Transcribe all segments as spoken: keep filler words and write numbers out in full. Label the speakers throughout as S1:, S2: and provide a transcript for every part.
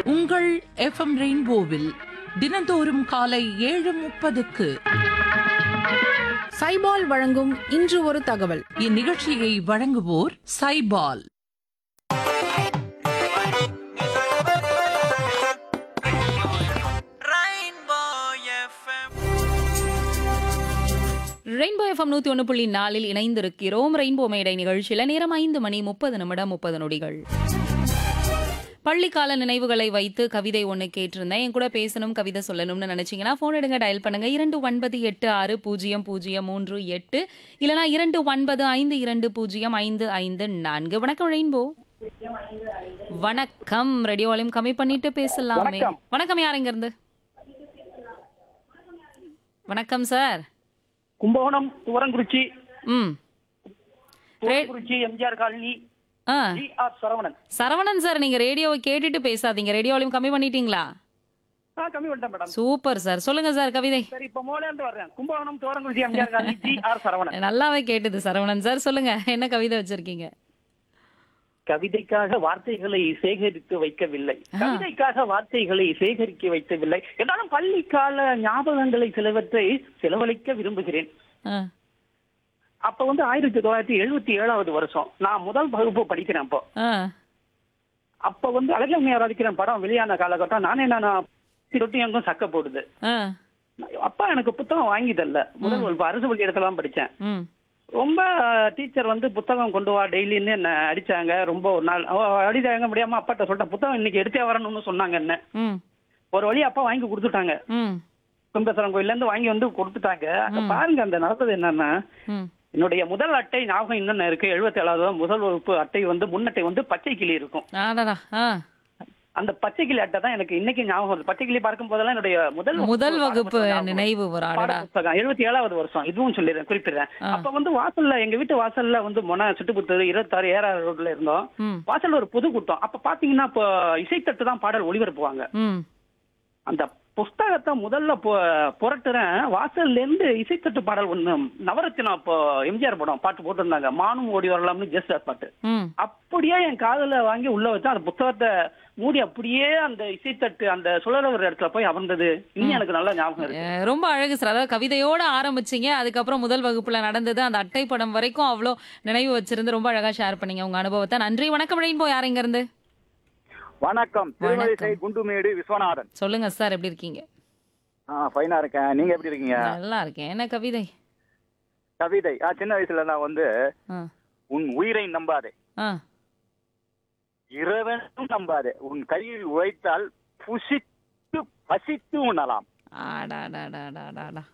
S1: உங்கள் எஃப்எம் ரெயின்போவில் தினந்தோறும் காலை ஏழு முப்பதுக்கு
S2: சைபால் வழங்கும் இன்று ஒரு தகவல்.
S1: இந்நிகழ்ச்சியை வழங்குவோர் சைபால்.
S3: ரெயின்போ எஃப்எம் நூத்தி ஒன்று புள்ளி நாலில் இணைந்திருக்கிறோம். ரெயின்போ மேடை நிகழ்ச்சியில நேரம் ஐந்து மணி முப்பது நிமிடம் முப்பது நொடிகள். பள்ளிக்கால நினைவுகளை வைத்து கவிதை ஒன்று கேட்டிருந்தேன். என் கூட பேசணும், கவிதை சொல்லணும்னு நினைச்சீங்கன்னா போன் எடுங்க, டயல் பண்ணுங்க இரண்டு ஒன்பது எட்டு ஆறு பூஜ்ஜியம் பூஜ்ஜியம் மூன்று எட்டு இல்லைனா இரண்டு ஒன்பது ஐந்து இரண்டு பூஜ்ஜியம் ஐந்து ஐந்து நான்கு. வணக்கம் ரெயின்போ. வணக்கம். ரேடியோ வால்யூம் கம்மி பண்ணிட்டு பேசலாமே. வணக்கம், யார் எங்க இருந்து? வணக்கம் சார்.
S4: கும்பகோணம் துவரங்குறிச்சி.
S3: ம்
S4: துவரங்குறிச்சி எம்ஜிஆர் காலனி.
S3: ஆ
S4: G R Saravanan.
S3: Saravanan sir, நீங்க ரேடியோவை கேட்டுட்டு பேசாதீங்க. ரேடியோ வால்யூம் கம்மி பண்ணிட்டீங்களா?
S4: ஆ, கம்மி பண்ணிட்டேன் மேடம்.
S3: Super sir. சொல்லுங்க சார் கவிதை.
S4: சரி, இப்ப மோலேந்து வர்றேன். Kumbakonam Thuvarankurichi MGR colony G R Saravanan.
S3: நல்லாவே கேட்டுது சரவணன் சார். சொல்லுங்க, என்ன கவிதை வச்சிருக்கீங்க?
S4: கவிதைக்காக வார்த்தைகளை சேகரித்து வைக்கவில்லை, கவிதைக்காக வார்த்தைகளை சேகரிக்க வைக்கவில்லை என்றாலும் பள்ளி கால ஞாபகங்களை சிலவற்றை செலவழிக்க விரும்புகிறேன்.
S3: ஆ,
S4: அப்ப வந்து ஆயிரத்தி தொள்ளாயிரத்தி எழுபத்தி ஏழாவது வருஷம் நான் முதல் வகுப்பு படிக்கிறேன். அப்போ
S3: ஆ,
S4: அப்ப வந்து அழகமையார் அடிக்கிற படம் வெளியான காலகட்டம். நானே நான் தொட்டி எங்கும் சக்க போடுது.
S3: ஆ,
S4: அப்பா எனக்கு புத்தகம் வாங்கி தரல. முதல் வகுப்பு அரசு பள்ளி இடத்துல படிச்சேன்.
S3: ம்,
S4: ரொம்ப டீச்சர் வந்து புத்தகம் கொண்டு வா டெய்லின்னு என்ன அடிச்சாங்க. ரொம்ப ஒரு நாள் அடிதாங்க முடியாம அப்பாட்ட சொல்லிட்டேன், புத்தகம் இன்னைக்கு எடுத்தே வரணும்னு சொன்னாங்க. என்ன
S3: ம்,
S4: ஒரு வழி அப்பா வாங்கி கொடுத்துட்டாங்க.
S3: ம்,
S4: கும்பேஸ்வரம் கோயில்ல இருந்து வாங்கி வந்து கொடுத்துட்டாங்க. அங்க பாருங்க, அந்த நடந்தது என்னன்னா,
S3: ம்.
S4: என்னுடைய முதல் அட்டை ஞாபகம் இன்னும் இருக்கு. எழுபத்தி ஏழாவது முதல் வகுப்பு அட்டை வந்து முன்னட்டை வந்து பச்சை கிளி இருக்கும்.
S3: ஆடாடா. ஆ,
S4: அந்த பச்சை கிளி அட்டை தான் எனக்கு இன்னைக்கு ஞாபகம் வருது. பச்சை கிளி பார்க்கும் போதெல்லாம் என்னுடைய முதல்
S3: முதல் வகுப்பு நினைவு ஒரு ஆடடா.
S4: புத்தகம் எழுபத்தி ஏழாவது வருஷம். இதுவும் சொல்லிடுறேன், குறிப்பிடுறேன். அப்ப வந்து வாசல்ல, எங்க வீட்டு வாசல்ல வந்து மொன சுட்டுப்புத்தூர் இருபத்தாறு ஏறாறு ரோட்ல இருந்தோம்.
S3: ம்,
S4: வாசல்ல ஒரு பொது கூட்டம். அப்ப பாத்தீங்கன்னா இப்போ இசைத்தட்டு தான் பாடல் ஒளிபரப்புவாங்க.
S3: ம்,
S4: அந்த புஸ்தகத்தை முதல்ல புரட்டுறேன். வாசல்ல இருந்து இசைத்தட்டு பாடல் ஒண்ணு, நவரத்தினம் இப்போ எம்ஜிஆர் படம் பாட்டு போட்டிருந்தாங்க, மானும் ஓடி வரலாம்னு ஜெஸ்ட் பாட்டு.
S3: ம்.
S4: அப்படியே என் காதுல வாங்கி உள்ள வச்சா அந்த புத்தகத்தை மூடி அப்படியே அந்த இசைத்தட்டு அந்த சுழலவர் இடத்துல போய் அமர்ந்தது. இன்னும் எனக்கு நல்லா ஞாபகம் இருக்கு.
S3: அஹ், ரொம்ப அழகு சார். அதாவது கவிதையோட ஆரம்பிச்சீங்க, அதுக்கப்புறம் முதல் வகுப்புல நடந்தது, அந்த அட்டை படம் வரைக்கும் அவ்வளோ நினைவு வச்சிருந்து ரொம்ப அழகா ஷேர் பண்ணீங்க உங்க அனுபவத்தை. நன்றி. வணக்கம் ரெயின்போ. யார் எங்க இருந்து?
S5: வணக்கம். திருமழிசை குண்டுமேடு விஸ்வநாதன்.
S3: சொல்லுங்க சார், எப்படி இருக்கீங்க?
S5: ஆ, ஃபைனா இருக்கேன். நீங்க எப்படி இருக்கீங்க?
S3: நல்லா இருக்கேன். என்ன கவிதை?
S5: கவிதை. ஆ, சின்ன வயசுல நான் வந்து
S3: ஆ,
S5: உன் உயிரை நம்பாதே,
S3: ஆ,
S5: இறைவனும் நம்பாதே, உன் கையில் உழைத்தால் புசித்து பசித்து உண்ணலாம்.
S3: ஆடாடாடாடாடாடா.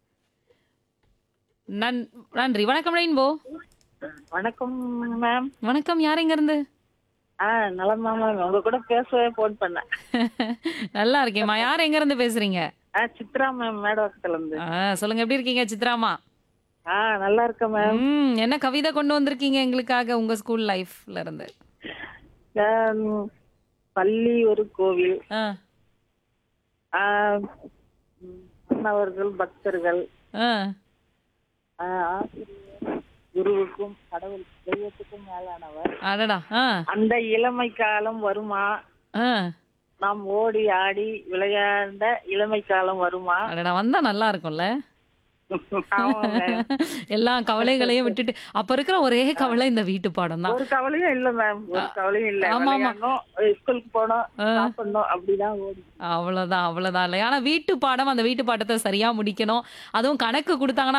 S3: நன் நன்றி. வணக்கம் ரெயின்போ.
S6: வணக்கம் மேம்.
S3: வணக்கம். யார் எங்க இருந்து?
S6: ஆ, நலமா மேம். உங்க கூட பேசவே போன் பண்ணேன்.
S3: நல்லா இருக்கேம்மா. யார் எங்க இருந்து பேசுறீங்க?
S6: ஆ, சித்ரா மேம், மேடவாக்கத்துல இருந்து.
S3: ஆ, சொல்லுங்க, எப்படி இருக்கீங்க சித்ராமா?
S6: ஆ, நல்லா இருக்கேன் மேம்.
S3: ம், என்ன கவிதை கொண்டு வந்திருக்கீங்க எங்களுக்காக உங்க ஸ்கூல் லைஃப்ல இருந்து?
S6: ஆம், பள்ளி ஒரு கோவில்.
S3: ஆ,
S6: ஆ, மாணவர்கள், பக்தர்கள்,
S3: ஆ,
S6: ஆ, ஆசிரியர், குருவுக்கும் கடவுள் தெய்வத்துக்கும் மேலானவர்.
S3: அடடா. ஆ,
S6: அந்த இளமை காலம் வருமா?
S3: ஆ,
S6: நாம் ஓடி ஆடி விளையாண்ட இளமை காலம் வருமா?
S3: அடடா, வந்தா நல்லா இருக்கும்ல.
S6: ஆமா மேம்.
S3: எல்லா கவலைகளையும் விட்டுட்டு அப்ப இருக்கிற ஒரே கவலை இந்த வீட்டு பாடம் தான்.
S6: ஒரு கவலையும் இல்ல மேம். ஒரு கவலையும் இல்ல.
S3: ஆமா, ஆமா.
S6: விளையாடணும், ஸ்கூலுக்கு போனோம், சாப்பிடணும், அப்படிதான் ஓடி.
S3: அவ்வளவுதான், அவ்வளவுதான் இல்லையா? ஆனா வீட்டு பாடம், அந்த வீட்டு பாடத்தை சரியா முடிக்கணும். அதுவும் கணக்கு கொடுத்தாங்கன்னா